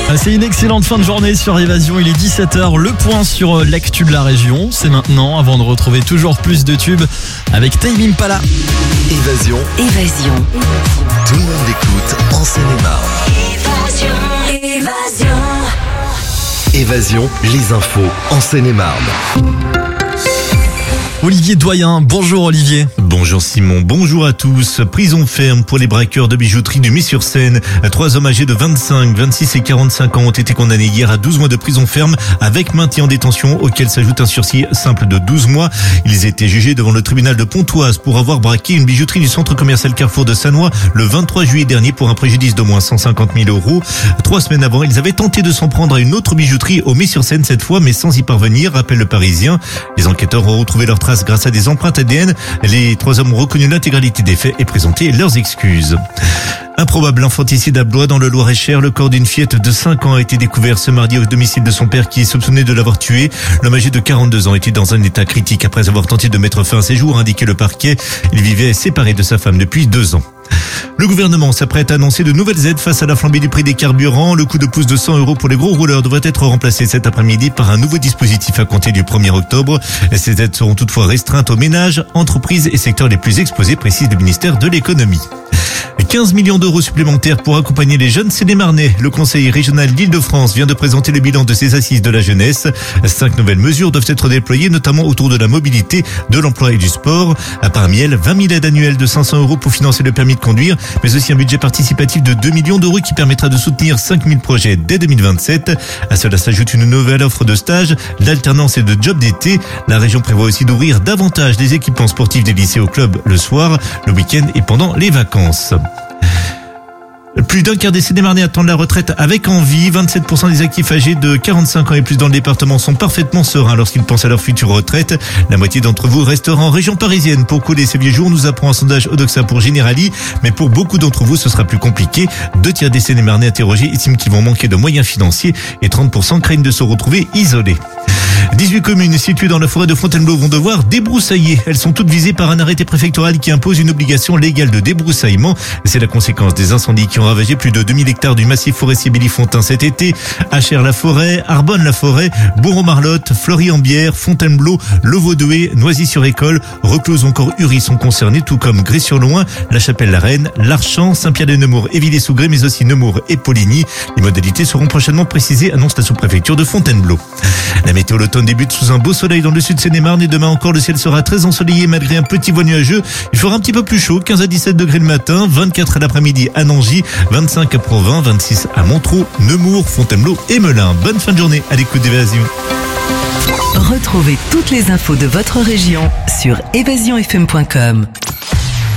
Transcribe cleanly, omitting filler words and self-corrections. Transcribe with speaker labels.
Speaker 1: C'est une excellente fin de journée sur Évasion, il est 17h, le point sur l'actu de la région, c'est maintenant, avant de retrouver toujours plus de tubes avec Tame Impala.
Speaker 2: Évasion. Tout le monde écoute en Seine-et-Marne. Évasion, les infos en Seine-et-Marne.
Speaker 1: Olivier Doyen, bonjour Olivier.
Speaker 3: Bonjour Simon, bonjour à tous. Prison ferme pour les braqueurs de bijouterie du Mai-sur-Seine. 3 hommes âgés de 25, 26 et 45 ans ont été condamnés hier à 12 mois de prison ferme avec maintien en détention auquel s'ajoute un sursis simple de 12 mois. Ils étaient jugés devant le tribunal de Pontoise pour avoir braqué une bijouterie du centre commercial Carrefour de Sannois le 23 juillet dernier pour un préjudice d'au moins 150 000 €. 3 semaines avant, ils avaient tenté de s'en prendre à une autre bijouterie au Mai-sur-Seine cette fois, mais sans y parvenir, rappelle le Parisien. Les enquêteurs ont retrouvé leurs traces grâce à des empreintes ADN. Les 3 hommes ont reconnu l'intégralité des faits et présenté leurs excuses. Un probable infanticide à Blois dans le Loir-et-Cher. Le corps d'une fillette de 5 ans a été découvert ce mardi au domicile de son père qui est soupçonné de l'avoir tué. L'homme âgé de 42 ans était dans un état critique après avoir tenté de mettre fin à ses jours, indiqué le parquet. Il vivait séparé de sa femme depuis 2 ans. Le gouvernement s'apprête à annoncer de nouvelles aides face à la flambée du prix des carburants. Le coup de pouce de 100 € pour les gros rouleurs devrait être remplacé cet après-midi par un nouveau dispositif à compter du 1er octobre. Ces aides seront toutefois restreintes aux ménages, entreprises et secteurs les plus exposés, précise le ministère de l'économie. 15 millions d'euros supplémentaires pour accompagner les jeunes Seine-et-Marnais. Le Conseil régional d'Île-de-France vient de présenter le bilan de ses assises de la jeunesse. 5 nouvelles mesures doivent être déployées, notamment autour de la mobilité, de l'emploi et du sport. Parmi elles, 20 000 aides annuelles de 500 € pour financer le permis de conduire, mais aussi un budget participatif de 2 millions d'euros qui permettra de soutenir 5 000 projets dès 2027. À cela s'ajoute une nouvelle offre de stage, d'alternance et de job d'été. La région prévoit aussi d'ouvrir davantage des équipements sportifs des lycées au club le soir, le week-end et pendant les vacances. Plus d'un quart des Seine-et-Marnais attendent la retraite avec envie. 27% des actifs âgés de 45 ans et plus dans le département sont parfaitement sereins lorsqu'ils pensent à leur future retraite. La moitié d'entre vous restera en région parisienne pour couler ces vieux jours, nous apprend un sondage Odoxa pour Generali. Mais pour beaucoup d'entre vous, ce sera plus compliqué. 2 tiers des Seine-et-Marnais interrogés estiment qu'ils vont manquer de moyens financiers et 30% craignent de se retrouver isolés. 18 communes situées dans la forêt de Fontainebleau vont devoir débroussailler. Elles sont toutes visées par un arrêté préfectoral qui impose une obligation légale de débroussaillement. C'est la conséquence des incendies qui ont ravagé plus de 2000 hectares du massif forestier Bellifontain cet été. Achères-la-Forêt, Arbonne-la-Forêt, Bourg-en-Marlotte, Fleury-en-Bière, Fontainebleau, Le Vaudoué, Noisy-sur-École, Recluse ou encore Uri sont concernés, tout comme Grès-sur-Loing, La Chapelle-la-Reine, L'Archamp, Saint-Pierre-de-Nemours et Villers-sous-Grès, mais aussi Nemours et Poligny. Les modalités seront prochainement précisées, annonce la sous-préfecture de Fontainebleau. La météo l'automne débute sous un beau soleil dans le sud Seine-et-Marne et demain encore le ciel sera très ensoleillé malgré un petit voile nuageux. Il fera un petit peu plus chaud, 15 à 17 degrés le matin, 24 à l'après-midi à Nangy, 25 à Provins, 26 à Montreux, Nemours, Fontainebleau et Melun. Bonne fin de journée à l'écoute d'Évasion.
Speaker 4: Retrouvez toutes les infos de votre région sur évasionfm.com.